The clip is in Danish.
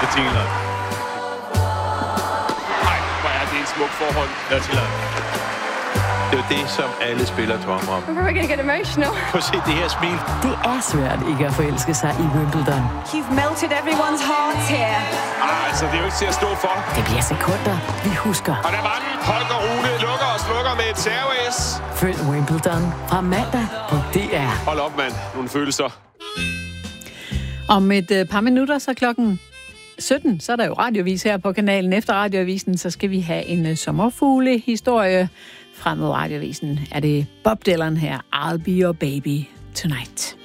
Dirty Love. Nej, hvor er det et smukt forhold. Dirty Love. Det er jo det, som alle spillere drømmer om. We're going to get emotional. Prøv at se det her smil. Det er svært ikke at forelske sig i Wimbledon. You've melted everyone's hearts here. Altså, det er jo ikke til at stå for. Det bliver sekunder, vi husker. Og der var den. Holger Rune lukker og slukker med et serveis. Følg Wimbledon fra mandag på DR. Hold op, mand. Nogle følelser. Om et par minutter, så klokken 17, så er der jo radioavis her på kanalen. Efter radioavisen, så skal vi have en sommerfuglehistorie. Frem mod radioavisen er det Bob Dylan her, I'll Be Your Baby Tonight.